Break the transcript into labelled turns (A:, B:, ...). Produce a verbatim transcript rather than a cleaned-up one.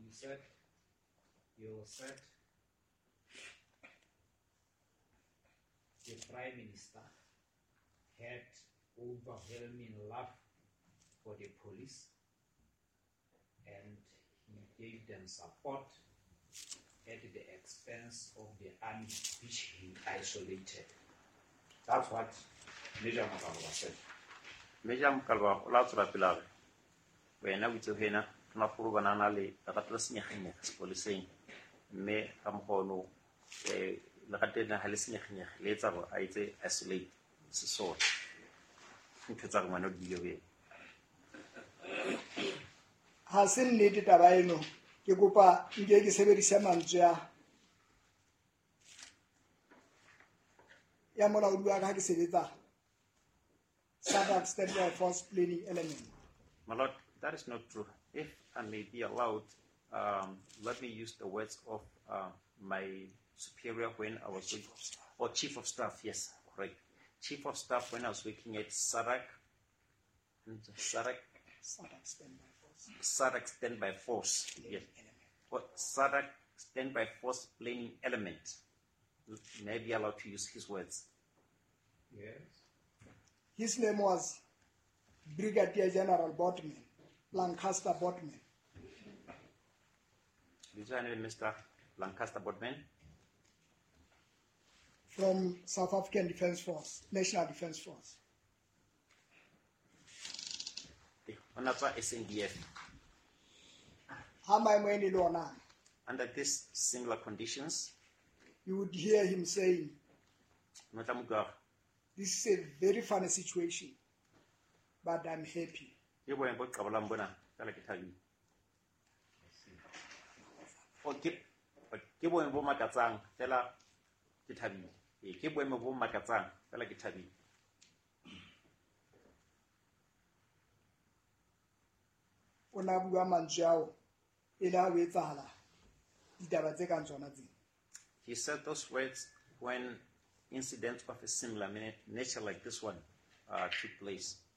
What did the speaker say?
A: he said, you said the Prime Minister had overwhelming love for the police and he gave them support at the expense of the army which he isolated. That's what Major Mkalwa said.
B: Major Mkalwa, lots of people when I was here, not for one anale, that was nothing, policing. Me, I'm going to look at the hallucination later. I say, isolate the sword. Because I want to be away.
C: Hasn't needed a rhino. You go back, you get seventy seven. Yamala would be a hag senator. Sabbath stand by force planning element.
B: My lord, that is not true. If I may be allowed, um, let me use the words of uh, my superior when I was with, or chief of staff, yes, correct. Chief of staff when I was working at SADC, SADC,
C: SADC standby force.
B: SADC standby force, yes. What SADC standby force planning element. May I be allowed to use his words?
A: Yes.
C: His name was Brigadier General Botman, Lancaster Botman.
B: Did you know Mister Lancaster Botman?
C: From South African Defence Force, National Defence Force.
B: Another S N D F. Under these similar conditions,
C: you would hear him saying, this is a very funny situation, but I'm happy.
B: He said those words when incidents of a similar nature like this one uh, took place.